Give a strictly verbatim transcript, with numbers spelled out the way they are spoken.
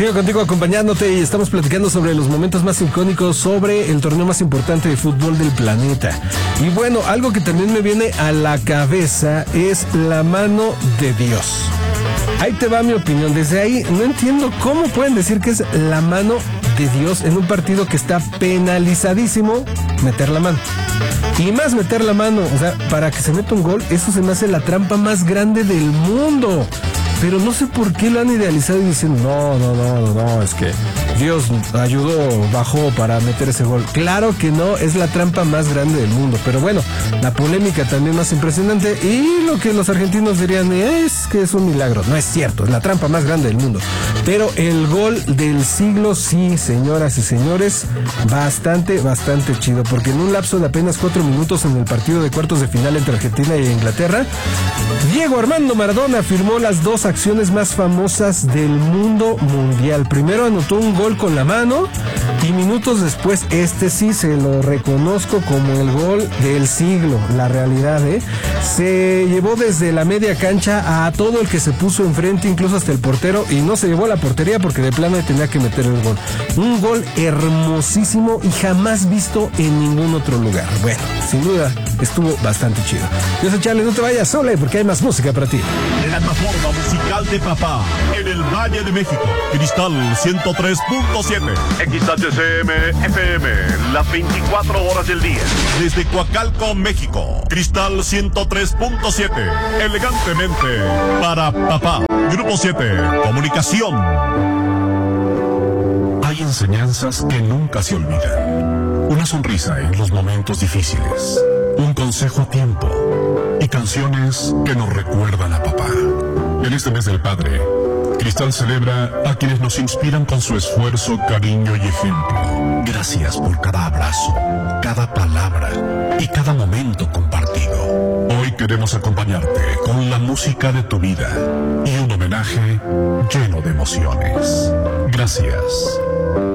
Sigo contigo acompañándote y estamos platicando sobre los momentos más icónicos sobre el torneo más importante de fútbol del planeta. Y bueno, algo que también me viene a la cabeza es la mano de Dios. Ahí te va mi opinión. Desde ahí no entiendo cómo pueden decir que es la mano de Dios en un partido que está penalizadísimo meter la mano. Y más meter la mano, o sea, para que se meta un gol, eso se me hace la trampa más grande del mundo. Pero no sé por qué lo han idealizado y dicen, no, no, no, no, no, es que Dios ayudó, bajó para meter ese gol. Claro que no, es la trampa más grande del mundo. Pero bueno, la polémica también más impresionante y lo que los argentinos dirían es que es un milagro. No es cierto, es la trampa más grande del mundo. Pero el gol del siglo, sí, señoras y señores, bastante, bastante chido. Porque en un lapso de apenas cuatro minutos en el partido de cuartos de final entre Argentina e Inglaterra, Diego Armando Maradona firmó las dos acciones más famosas del mundo mundial. Primero anotó un gol con la mano y minutos después, este sí se lo reconozco como el gol del siglo, la realidad, ¿eh? Se llevó desde la media cancha a todo el que se puso enfrente, incluso hasta el portero, y no se llevó a la portería porque de plano tenía que meter el gol. Un gol hermosísimo y jamás visto en ningún otro lugar. Bueno, sin duda, estuvo bastante chido. Yo soy Charlie, no te vayas, Sole, porque hay más música para ti. Plataforma musical de papá en el Valle de México. Cristal ciento tres punto siete. X H C M F M, las veinticuatro horas del día. Desde Coacalco, México. Cristal ciento tres punto siete. Elegantemente para papá. Grupo siete. Comunicación. Hay enseñanzas que nunca se olvidan. Una sonrisa en los momentos difíciles. Un consejo a tiempo. Y canciones que nos recuerdan a papá. En este mes del padre, Cristal celebra a quienes nos inspiran con su esfuerzo, cariño y ejemplo. Gracias por cada abrazo, cada palabra y cada momento compartido. Hoy queremos acompañarte con la música de tu vida y un homenaje lleno de emociones. Gracias.